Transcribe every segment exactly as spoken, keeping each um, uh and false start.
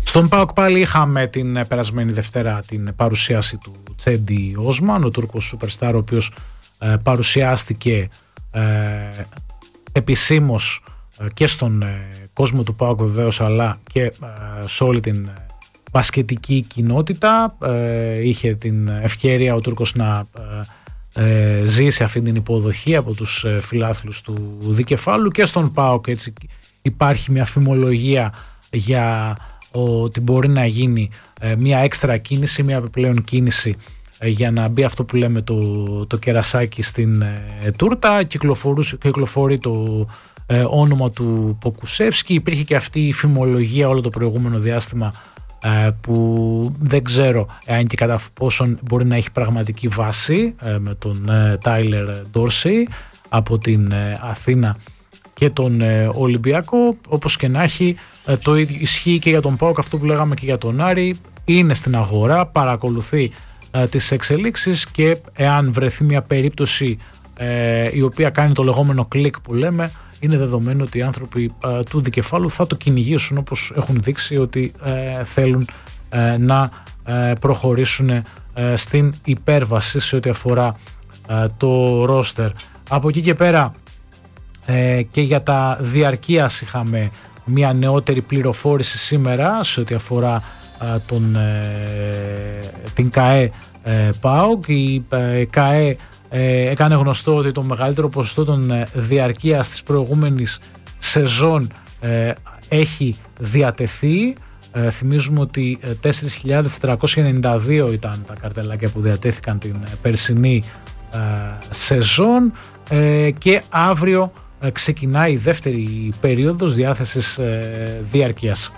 Στον ΠΑΟΚ πάλι είχαμε την περασμένη Δευτέρα την παρουσίαση του Τσέντι Όσμαν, ο Τούρκος Σούπερσταρ, ο οποίος ε, παρουσιάστηκε ε, επισήμως ε, και στον ε, κόσμο του ΠΑΟΚ βεβαίως, αλλά και ε, σε όλη την μπασκετική κοινότητα. Ε, είχε την ευκαιρία ο Τούρκος να ε, ε, ζήσει αυτή την υποδοχή από τους ε, φιλάθλους του Δικεφάλου, και στον ΠΑΟΚ έτσι υπάρχει μια φημολογία για ότι μπορεί να γίνει ε, μια έξτρα κίνηση, μια επιπλέον κίνηση ε, για να μπει αυτό που λέμε το, το κερασάκι στην ε, τούρτα. Κυκλοφορεί το ε, όνομα του Ποκουσεύσκι. Υπήρχε και αυτή η φημολογία όλο το προηγούμενο διάστημα ε, που δεν ξέρω αν και κατά πόσον μπορεί να έχει πραγματική βάση, ε, με τον Τάιλερ Ντόρσεϊ από την ε, Αθήνα και τον ε, Ολυμπιακό. Όπως και να έχει, ε, το ίδιο ισχύει και για τον ΠΑΟΚ, αυτό που λέγαμε και για τον Άρη. Είναι στην αγορά, παρακολουθεί ε, τις εξελίξεις, και εάν βρεθεί μια περίπτωση ε, η οποία κάνει το λεγόμενο κλικ που λέμε, είναι δεδομένο ότι οι άνθρωποι ε, του Δικεφάλου θα το κυνηγήσουν, όπως έχουν δείξει ότι ε, θέλουν ε, να ε, προχωρήσουν ε, στην υπέρβαση σε ό,τι αφορά ε, το ρόστερ. Από εκεί και πέρα, Ε, και για τα διαρκείας είχαμε μια νεότερη πληροφόρηση σήμερα σε ό,τι αφορά α, τον, ε, την ΚΑΕ ε, ΠΑΟΚ. Η ε, ΚΑΕ ε, έκανε γνωστό ότι το μεγαλύτερο ποσοστό των ε, διαρκείας της προηγούμενης σεζόν ε, έχει διατεθεί. Ε, θυμίζουμε ότι ε, τέσσερις χιλιάδες τετρακόσια ενενήντα δύο ήταν τα καρτελάκια που διατέθηκαν την ε, περσινή ε, σεζόν, ε, και αύριο ξεκινάει η δεύτερη περίοδος διάθεσης ε, διάρκειας.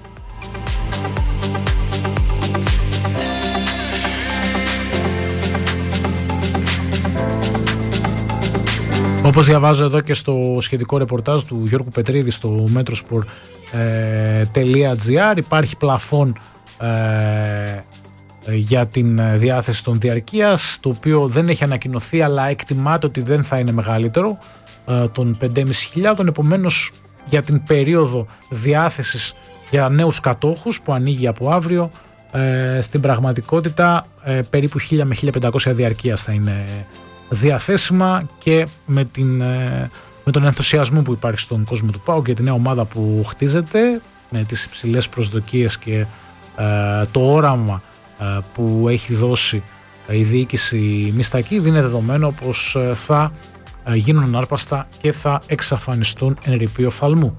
Όπως διαβάζω εδώ και στο σχετικό ρεπορτάζ του Γιώργου Πετρίδη στο metrosport τελεία τζι άρ, υπάρχει πλαφόν ε, για την διάθεση των διαρκείας, το οποίο δεν έχει ανακοινωθεί, αλλά εκτιμάται ότι δεν θα είναι μεγαλύτερο των πέντε χιλιάδες πεντακόσιοι. Επομένως, για την περίοδο διάθεσης για νέους κατόχους που ανοίγει από αύριο, ε, στην πραγματικότητα ε, περίπου χίλια με χίλια πεντακόσια διαρκείας θα είναι διαθέσιμα, και με, την, ε, με τον ενθουσιασμό που υπάρχει στον κόσμο του ΠΑΟΚ για τη νέα ομάδα που χτίζεται, με τις υψηλές προσδοκίες και ε, το όραμα ε, που έχει δώσει η διοίκηση Μιστακίδη, είναι δεδομένο πως ε, θα γίνουν ανάρπαστα και θα εξαφανιστούν εν ρηπεί οφθαλμού.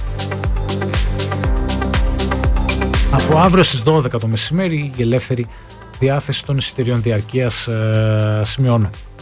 Από αύριο στις δώδεκα το μεσημέρι η ελεύθερη διάθεση των εισιτηρίων διαρκείας ε, σημειώνω.